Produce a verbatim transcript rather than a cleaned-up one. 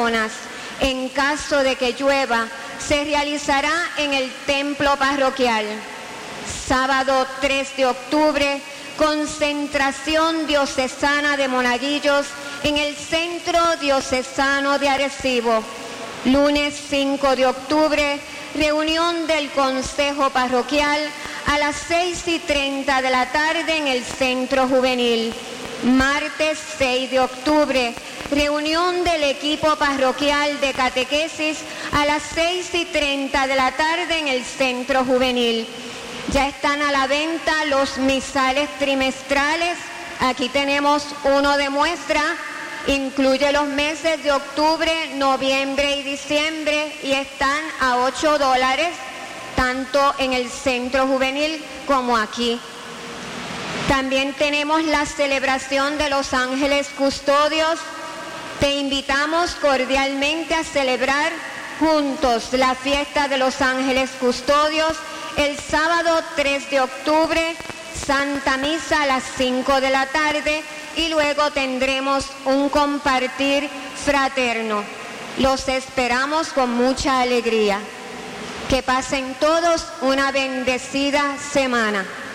personas. En caso de que llueva, se realizará en el templo parroquial. Sábado tres de octubre, concentración diocesana de monaguillos en el Centro Diocesano de Arecibo. Lunes cinco de octubre, reunión del Consejo Parroquial a las seis y treinta de la tarde en el Centro Juvenil. Martes seis de octubre, reunión del equipo parroquial de catequesis a las seis y treinta de la tarde en el Centro Juvenil. Ya están a la venta los misales trimestrales. Aquí tenemos uno de muestra. Incluye los meses de octubre, noviembre y diciembre y están a ocho dólares, tanto en el Centro Juvenil como aquí. También tenemos la celebración de los ángeles custodios. Te invitamos cordialmente a celebrar juntos la fiesta de los ángeles custodios el sábado tres de octubre, Santa Misa a las cinco de la tarde y luego tendremos un compartir fraterno. Los esperamos con mucha alegría. Que pasen todos una bendecida semana.